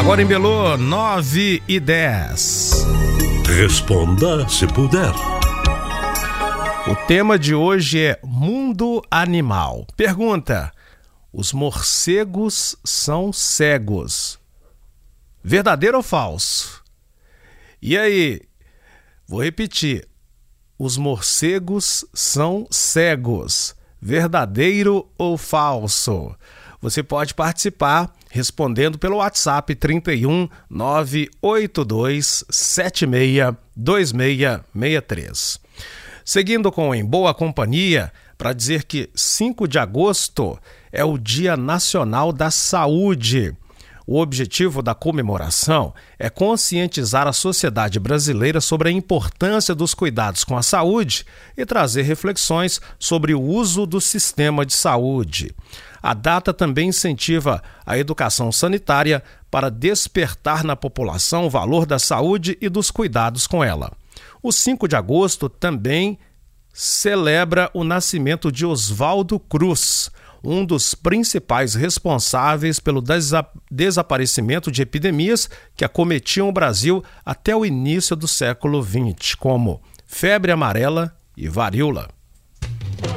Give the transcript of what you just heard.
Agora em Belo, 9h10. Responda se puder. O tema de hoje é Mundo Animal. Pergunta: os morcegos são cegos? Verdadeiro ou falso? E aí? Vou repetir. Os morcegos são cegos. Verdadeiro ou falso? Você pode participar respondendo pelo WhatsApp 31 982 76 2663. Seguindo com Em Boa Companhia, para dizer que 5 de agosto é o Dia Nacional da Saúde. O objetivo da comemoração é conscientizar a sociedade brasileira sobre a importância dos cuidados com a saúde e trazer reflexões sobre o uso do sistema de saúde. A data também incentiva a educação sanitária para despertar na população o valor da saúde e dos cuidados com ela. O 5 de agosto também celebra o nascimento de Oswaldo Cruz, um dos principais responsáveis pelo desaparecimento de epidemias que acometiam o Brasil até o início do século XX, como febre amarela e varíola.